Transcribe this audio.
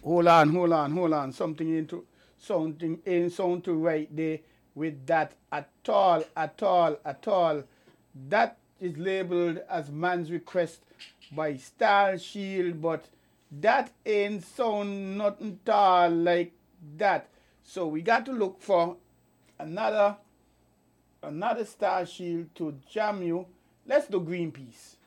Hold on. Something ain't sound to right there with that at all. That is labeled as man's request by Star Shield, but that ain't sound nothing at all like that. So we got to look for another Star Shield to jam you. Let's do Greenpeace.